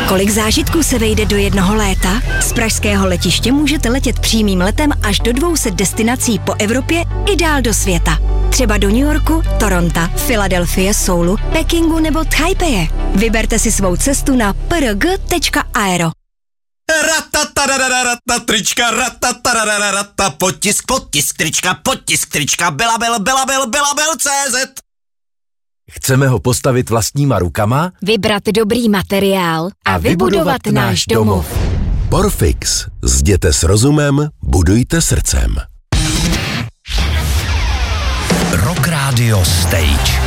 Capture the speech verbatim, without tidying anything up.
Kolik zážitků se vejde do jednoho léta? Z pražského letiště můžete letět přímým letem až do dvou set destinací po Evropě i dál do světa. Třeba do New Yorku, Toronto, Filadelfie, Soulu, Pekingu nebo Taipeje. Vyberte si svou cestu na p r g tečka aero. Ratatarararata, trička, ratatarararata, potisk, potisk, trička, potisk, trička, Belabel, Belabel, Belabel tečka cé zet. Chceme ho postavit vlastníma rukama, Vybrat dobrý materiál a, a vybudovat náš domov. Porfix. Zděte s rozumem, budujte srdcem. Rock Radio Stage.